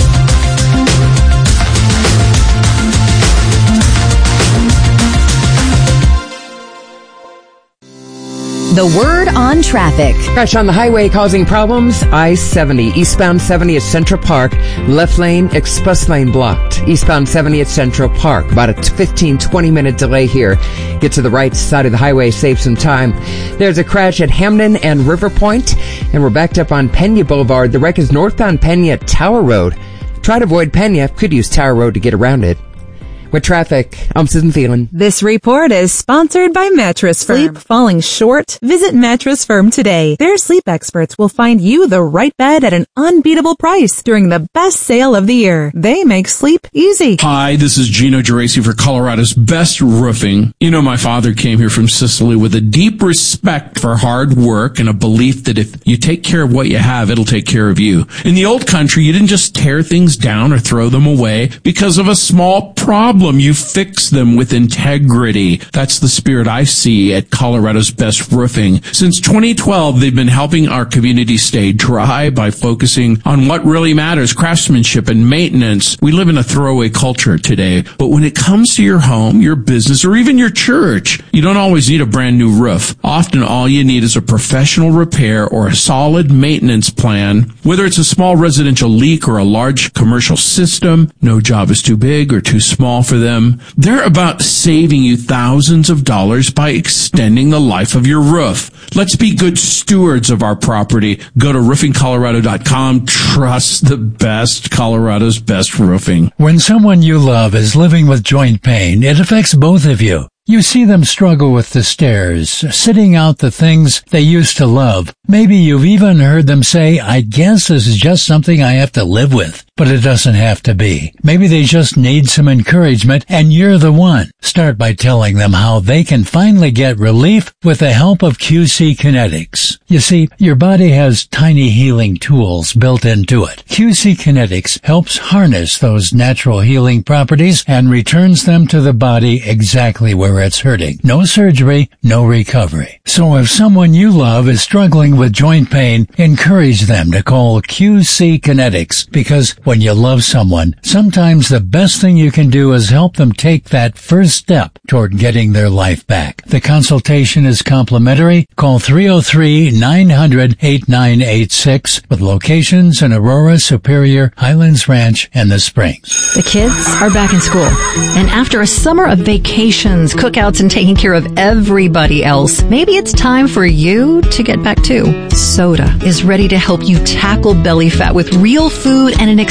The word on traffic. Crash on the highway causing problems. I seventy. Eastbound seventy at Central Park. Left lane, express lane blocked. Eastbound seventy at Central Park. About a fifteen, twenty minute delay here. Get to the right side of the highway, save some time. There's a crash at Hamden and River Point. And we're backed up on Pena Boulevard. The wreck is northbound Pena at Tower Road. Try to avoid Pena. Could use Tower Road to get around it. With traffic, I'm Susan Thielen. This report is sponsored by Mattress Firm. Sleep falling short? Visit Mattress Firm today. Their sleep experts will find you the right bed at an unbeatable price during the best sale of the year. They make sleep easy. Hi, this is Gino Geraci for Colorado's Best Roofing. You know, my father came here from Sicily with a deep respect for hard work and a belief that if you take care of what you have, it'll take care of you. In the old country, you didn't just tear things down or throw them away because of a small problem. You fix them with integrity. That's the spirit I see at Colorado's Best Roofing. Since twenty twelve, they've been helping our community stay dry by focusing on what really matters, craftsmanship and maintenance. We live in a throwaway culture today, but when it comes to your home, your business, or even your church, you don't always need a brand new roof. Often all you need is a professional repair or a solid maintenance plan. Whether it's a small residential leak or a large commercial system, no job is too big or too small for them. They're about saving you thousands of dollars by extending the life of your roof. Let's be good stewards of our property. Go to roofing colorado dot com. Trust the best, Colorado's Best Roofing. When someone you love is living with joint pain, it affects both of you. You see them struggle with the stairs, sitting out the things they used to love. Maybe you've even heard them say, I guess this is just something I have to live with. But it doesn't have to be. Maybe they just need some encouragement, and you're the one. Start by telling them how they can finally get relief with the help of Q C Kinetics. You see, your body has tiny healing tools built into it. Q C Kinetics helps harness those natural healing properties and returns them to the body exactly where it's hurting. No surgery, no recovery. So if someone you love is struggling with joint pain, encourage them to call Q C Kinetics, because when you love someone, sometimes the best thing you can do is help them take that first step toward getting their life back. The consultation is complimentary. Call three oh three, nine hundred, eighty-nine eighty-six with locations in Aurora, Superior, Highlands Ranch, and the Springs. The kids are back in school, and after a summer of vacations, cookouts, and taking care of everybody else, maybe it's time for you to get back too. Soda is ready to help you tackle belly fat with real food and an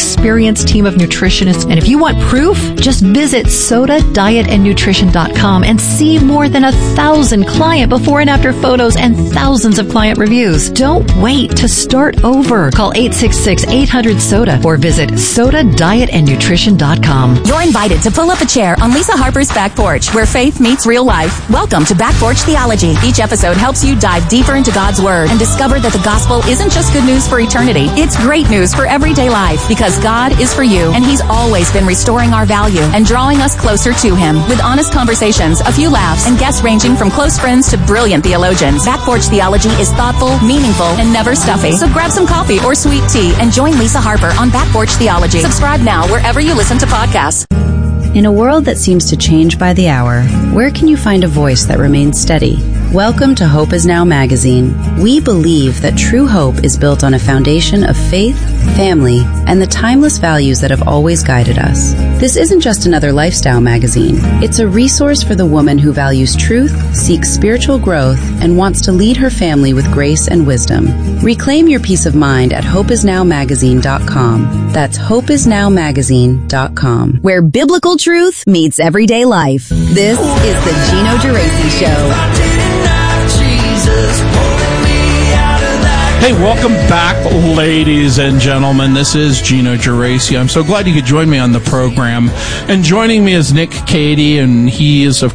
experienced team of nutritionists. And if you want proof, just visit soda diet and nutrition dot com and see more than a thousand client before and after photos and thousands of client reviews. Don't wait to start over. Call eight six six, eight hundred, soda or visit soda diet and nutrition dot com. You're invited to pull up a chair on Lisa Harper's Back Porch, where faith meets real life. Welcome to Back Porch Theology. Each episode helps you dive deeper into God's Word and discover that the gospel isn't just good news for eternity. It's great news for everyday life because God is for you, and He's always been restoring our value and drawing us closer to Him with honest conversations, a few laughs, and guests ranging from close friends to brilliant theologians. Back Porch Theology is thoughtful, meaningful, and never stuffy. So grab some coffee or sweet tea and join Lisa Harper on Back Porch Theology. Subscribe now wherever you listen to podcasts. In a world that seems to change by the hour, where can you find a voice that remains steady? Welcome to Hope Is Now magazine. We believe that true hope is built on a foundation of faith, family, and the timeless values that have always guided us. This isn't just another lifestyle magazine. It's a resource for the woman who values truth, seeks spiritual growth, and wants to lead her family with grace and wisdom. Reclaim your peace of mind at hope is now magazine dot com. That's hope is now magazine dot com. Where biblical truth meets everyday life. This is the Gino Geraci Show. Hey, welcome back, ladies and gentlemen. This is Gino Geraci. I'm so glad you could join me on the program. And joining me is Nick Cady, and he is, of